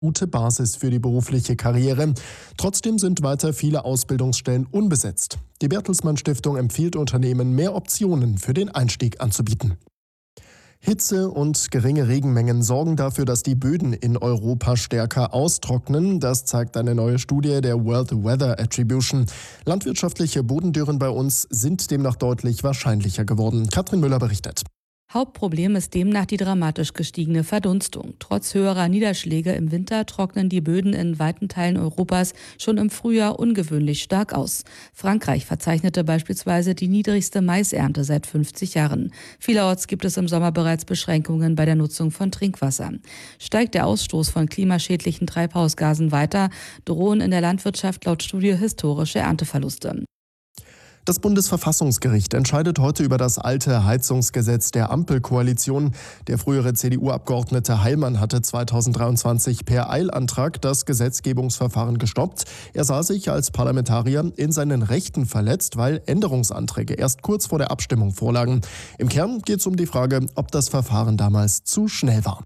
gute Basis für die berufliche Karriere. Trotzdem sind weiter viele Ausbildungsstellen unbesetzt. Die Bertelsmann Stiftung empfiehlt Unternehmen, mehr Optionen für den Einstieg anzubieten. Hitze und geringe Regenmengen sorgen dafür, dass die Böden in Europa stärker austrocknen. Das zeigt eine neue Studie der World Weather Attribution. Landwirtschaftliche Bodendürren bei uns sind demnach deutlich wahrscheinlicher geworden. Katrin Müller berichtet. Hauptproblem ist demnach die dramatisch gestiegene Verdunstung. Trotz höherer Niederschläge im Winter trocknen die Böden in weiten Teilen Europas schon im Frühjahr ungewöhnlich stark aus. Frankreich verzeichnete beispielsweise die niedrigste Maisernte seit 50 Jahren. Vielerorts gibt es im Sommer bereits Beschränkungen bei der Nutzung von Trinkwasser. Steigt der Ausstoß von klimaschädlichen Treibhausgasen weiter, drohen in der Landwirtschaft laut Studie historische Ernteverluste. Das Bundesverfassungsgericht entscheidet heute über das alte Heizungsgesetz der Ampelkoalition. Der frühere CDU-Abgeordnete Heilmann hatte 2023 per Eilantrag das Gesetzgebungsverfahren gestoppt. Er sah sich als Parlamentarier in seinen Rechten verletzt, weil Änderungsanträge erst kurz vor der Abstimmung vorlagen. Im Kern geht es um die Frage, ob das Verfahren damals zu schnell war.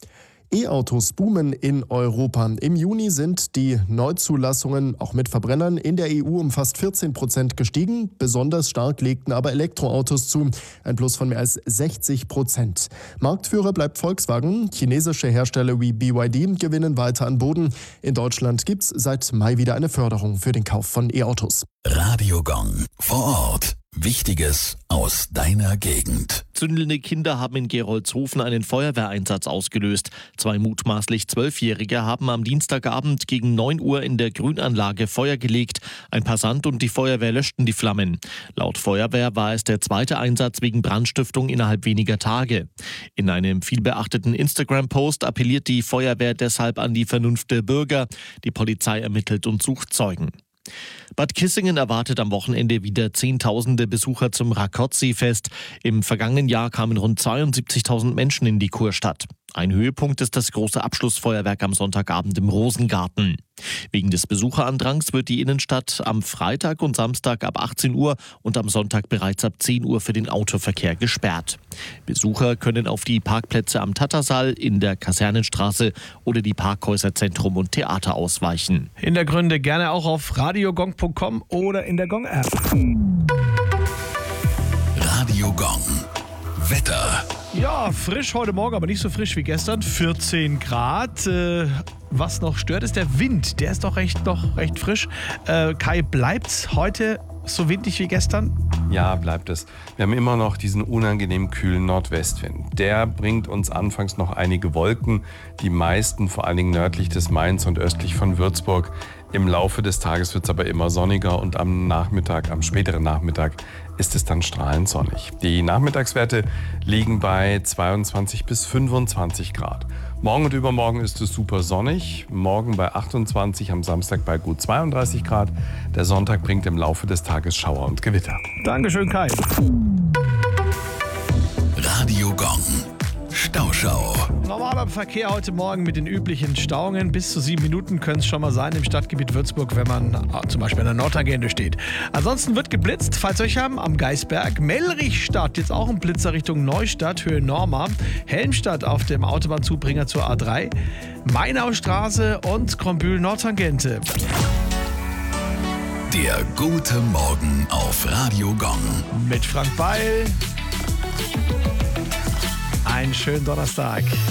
E-Autos boomen in Europa. Im Juni sind die Neuzulassungen auch mit Verbrennern in der EU um fast 14% gestiegen. Besonders stark legten aber Elektroautos zu, ein Plus von mehr als 60%. Marktführer bleibt Volkswagen. Chinesische Hersteller wie BYD gewinnen weiter an Boden. In Deutschland gibt es seit Mai wieder eine Förderung für den Kauf von E-Autos. Radio Gong vor Ort. Wichtiges aus deiner Gegend. Zündelnde Kinder haben in Gerolzhofen einen Feuerwehreinsatz ausgelöst. 2 mutmaßlich 12-Jährige haben am Dienstagabend gegen 9 Uhr in der Grünanlage Feuer gelegt. Ein Passant und die Feuerwehr löschten die Flammen. Laut Feuerwehr war es der zweite Einsatz wegen Brandstiftung innerhalb weniger Tage. In einem vielbeachteten Instagram-Post appelliert die Feuerwehr deshalb an die Vernunft der Bürger. Die Polizei ermittelt und sucht Zeugen. Bad Kissingen erwartet am Wochenende wieder Zehntausende Besucher zum Rakoczy-Fest. Im vergangenen Jahr kamen rund 72.000 Menschen in die Kurstadt. Ein Höhepunkt ist das große Abschlussfeuerwerk am Sonntagabend im Rosengarten. Wegen des Besucherandrangs wird die Innenstadt am Freitag und Samstag ab 18 Uhr und am Sonntag bereits ab 10 Uhr für den Autoverkehr gesperrt. Besucher können auf die Parkplätze am Tattersaal, in der Kasernenstraße oder die Parkhäuser Zentrum und Theater ausweichen. Hintergründe gerne auch auf radiogong.com oder in der Gong-App. Radio Gong. Wetter. Ja, frisch heute Morgen, aber nicht so frisch wie gestern. 14 Grad. Was noch stört, ist der Wind. Der ist doch noch recht frisch. Kai, bleibt's heute so windig wie gestern? Ja, bleibt es. Wir haben immer noch diesen unangenehm kühlen Nordwestwind. Der bringt uns anfangs noch einige Wolken, die meisten vor allen Dingen nördlich des Mains und östlich von Würzburg. Im Laufe des Tages wird es aber immer sonniger und am späteren Nachmittag ist es dann strahlend sonnig. Die Nachmittagswerte liegen bei 22 bis 25 Grad. Morgen und übermorgen ist es super sonnig. Morgen bei 28, am Samstag bei gut 32 Grad. Der Sonntag bringt im Laufe des Tages Schauer und Gewitter. Dankeschön, Kai. Radio Gong. Stauschau. Normaler Verkehr heute Morgen mit den üblichen Stauungen. Bis zu 7 Minuten können es schon mal sein im Stadtgebiet Würzburg, wenn man zum Beispiel an der Nordtangente steht. Ansonsten wird geblitzt, falls euch haben, am Geisberg. Mellrichstadt, jetzt auch ein Blitzer Richtung Neustadt, Höhe Norma. Helmstadt auf dem Autobahnzubringer zur A3. Mainaustraße und Krombühl Nordtangente. Der gute Morgen auf Radio Gong. Mit Frank Beil. Einen schönen Donnerstag.